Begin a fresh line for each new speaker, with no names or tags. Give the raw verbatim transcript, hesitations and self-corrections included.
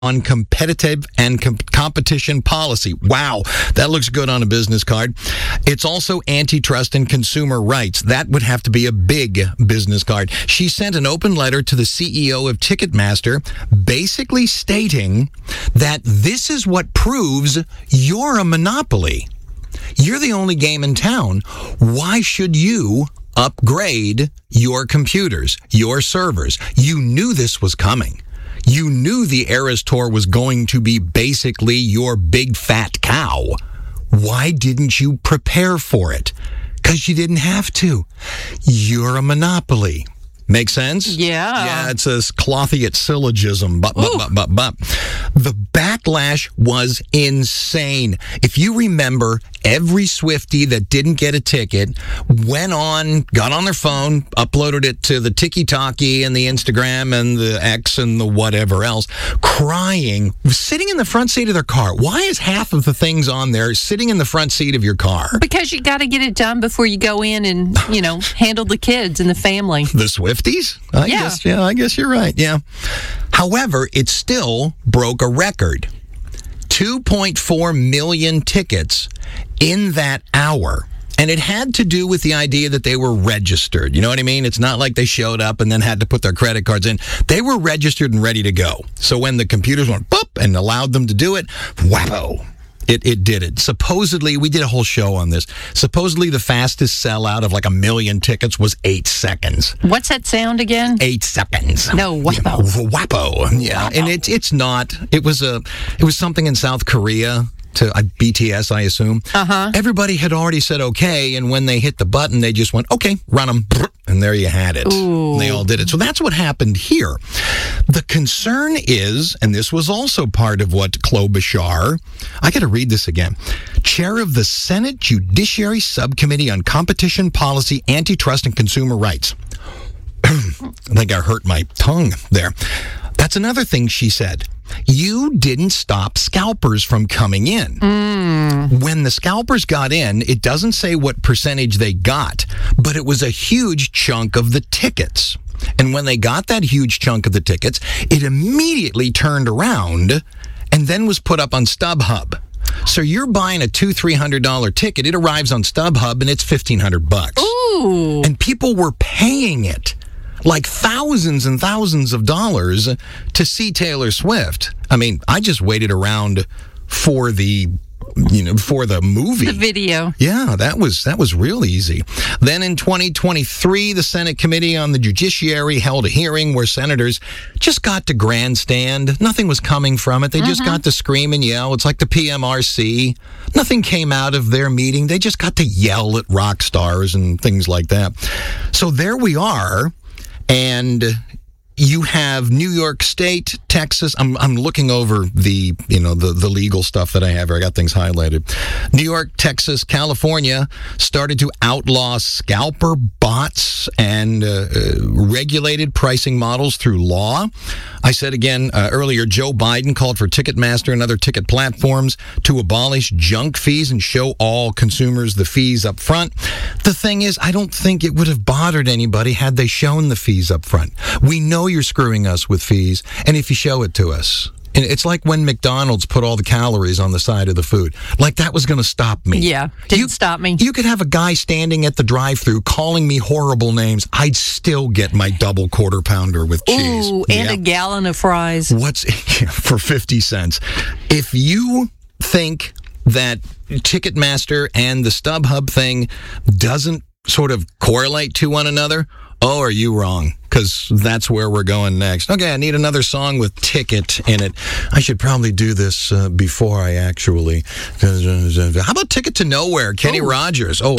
on competitive and com- competition policy. Wow, that looks good on a business card. It's also antitrust and consumer rights. That would have to be a big business card. She sent an open letter to the C E O of Ticketmaster, basically stating that this is what proves you're a monopoly. You're the only game in town. Why should you upgrade your computers, your servers? You knew this was coming. You knew the Eras Tour was going to be basically your big fat cow. Why didn't you prepare for it? Because you didn't have to. You're a monopoly. Make sense?
Yeah.
Yeah, it's a Clothiot syllogism. But, but, but, but, but. The backlash was insane. If you remember, every Swiftie that didn't get a ticket went on, got on their phone, uploaded it to the Tiki-Taki and the Instagram and the X and the whatever else, crying, sitting in the front seat of their car. Why is half of the things on there sitting in the front seat of your car?
Because you got to get it done before you go in and, you know, handle the kids and the family.
The Swifties? I
Yeah.
guess, yeah, I guess you're right, yeah. However, it still broke a record. two point four million tickets in that hour. And it had to do with the idea that they were registered. You know what I mean? It's not like they showed up and then had to put their credit cards in. They were registered and ready to go. So when the computers went boop and allowed them to do it, whammo. It it did it. Supposedly, we did a whole show on this. Supposedly, the fastest sellout of like a million tickets was eight seconds.
What's that sound again?
Eight seconds.
No, wappo.
Yeah, wappo. Yeah, and it's it's not. It was a. It was something in South Korea. To uh, B T S, I assume.
Uh-huh.
Everybody had already said okay, and when they hit the button, they just went, okay, run them, and there you had it.
Ooh.
And they all did it. So that's what happened here. The concern is, and this was also part of what Klobuchar, I got to read this again, chair of the Senate Judiciary Subcommittee on Competition Policy, Antitrust, and Consumer Rights. I think I hurt my tongue there. That's another thing she said. You didn't stop scalpers from coming in.
Mm.
When the scalpers got in, it doesn't say what percentage they got, but it was a huge chunk of the tickets. And when they got that huge chunk of the tickets, it immediately turned around and then was put up on StubHub. So you're buying a two, three hundred dollar ticket. It arrives on StubHub and it's fifteen hundred bucks.
Ooh.
And people were paying it. Like thousands and thousands of dollars to see Taylor Swift. I mean, I just waited around for the, you know, for the movie.
The video.
Yeah, that was that was real easy. Then in twenty twenty-three, the Senate Committee on the Judiciary held a hearing where senators just got to grandstand. Nothing was coming from it. They just got to scream and yell. It's like the P M R C. Nothing came out of their meeting. They just got to yell at rock stars and things like that. So there we are. And you have New York State, Texas. I'm I'm looking over the, you know, the, the legal stuff that I have here. I got things highlighted. New York, Texas, California started to outlaw scalper bots and uh, uh, regulated pricing models through law. I said again uh, earlier, Joe Biden called for Ticketmaster and other ticket platforms to abolish junk fees and show all consumers the fees up front. The thing is, I don't think it would have bothered anybody had they shown the fees up front. We know you're screwing us with fees, and if you show it to us. And it's like when McDonald's put all the calories on the side of the food. Like that was going to stop me.
Yeah, didn't
you,
stop me.
You could have a guy standing at the drive-thru calling me horrible names. I'd still get my double quarter pounder with cheese.
Ooh, and
Yeah.
a gallon of fries.
What's for fifty cents? If you think that Ticketmaster and the StubHub thing doesn't sort of correlate to one another, oh, are you wrong? Because that's where we're going next. Okay, I need another song with ticket in it. I should probably do this uh, before I actually... How about Ticket to Nowhere, Kenny
Ooh.
Rogers? Oh,